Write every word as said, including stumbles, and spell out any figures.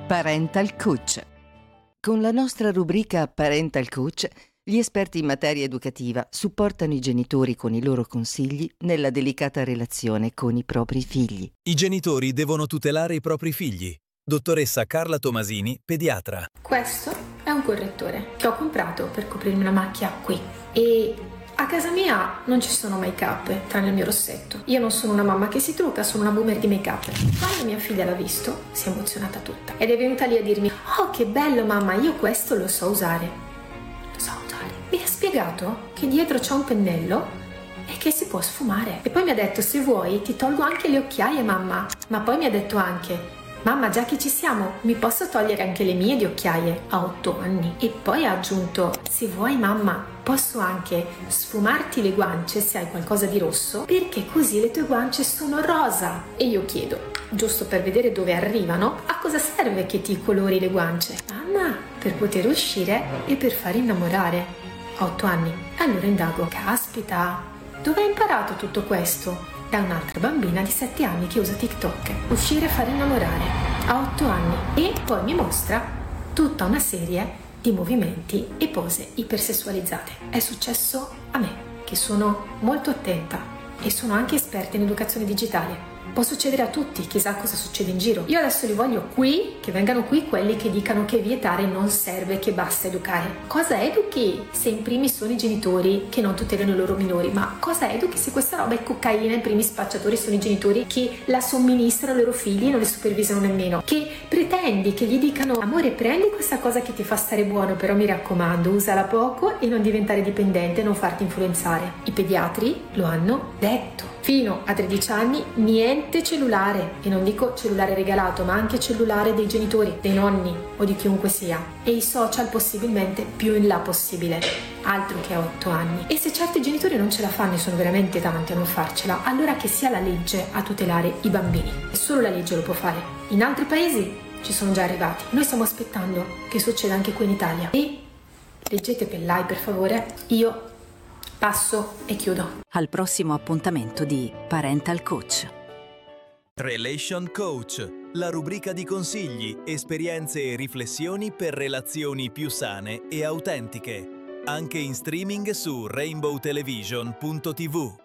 Parental Coach. Con la nostra rubrica Parental Coach, gli esperti in materia educativa supportano i genitori con i loro consigli nella delicata relazione con i propri figli. I genitori devono tutelare i propri figli. Dottoressa Carla Tomasini, pediatra. Questo è un correttore che ho comprato per coprirmi una macchia qui. E a casa mia non ci sono make-up, tranne il mio rossetto. Io non sono una mamma che si trucca, sono una boomer di make-up. Quando mia figlia l'ha visto, si è emozionata tutta. Ed è venuta lì a dirmi: oh, che bello mamma, io questo lo so usare. Lo so usare. Mi ha spiegato che dietro c'è un pennello e che si può sfumare. E poi mi ha detto: se vuoi ti tolgo anche le occhiaie mamma. Ma poi mi ha detto anche: mamma, già che ci siamo, mi posso togliere anche le mie di occhiaie a otto anni? E poi ha aggiunto: se vuoi mamma, posso anche sfumarti le guance se hai qualcosa di rosso, perché così le tue guance sono rosa. E io chiedo, giusto per vedere dove arrivano, a cosa serve che ti colori le guance? Mamma, per poter uscire e per far innamorare. A otto anni. Allora indago: caspita, dove hai imparato tutto questo? Da un'altra bambina di sette anni che usa TikTok. Uscire e far innamorare a otto anni. E poi mi mostra tutta una serie di movimenti e pose ipersessualizzate. È successo a me, che sono molto attenta e sono anche esperta in educazione digitale. Può succedere a tutti, chissà cosa succede in giro. Io adesso li voglio qui, che vengano qui quelli che dicano che vietare non serve, che basta educare. Cosa educhi se in primis sono i genitori che non tutelano i loro minori? Ma cosa educhi se questa roba è cocaina, in primis spacciatori sono i genitori che la somministrano ai loro figli e non li supervisano nemmeno? Che pretendi che gli dicano: amore, prendi questa cosa che ti fa stare buono, però mi raccomando, usala poco e non diventare dipendente, non farti influenzare. I pediatri lo hanno detto. Fino a tredici anni niente cellulare, e non dico cellulare regalato, ma anche cellulare dei genitori, dei nonni o di chiunque sia, e i social possibilmente più in là possibile, altro che a otto anni. E se certi genitori non ce la fanno, e sono veramente tanti a non farcela, allora che sia la legge a tutelare i bambini, e solo la legge lo può fare. In altri paesi ci sono già arrivati, noi stiamo aspettando che succeda anche qui in Italia. E leggete Pellai, per favore. Io passo e chiudo. Al prossimo appuntamento di Parental Coach. Relation Coach, la rubrica di consigli, esperienze e riflessioni per relazioni più sane e autentiche. Anche in streaming su rainbow television punto tivù.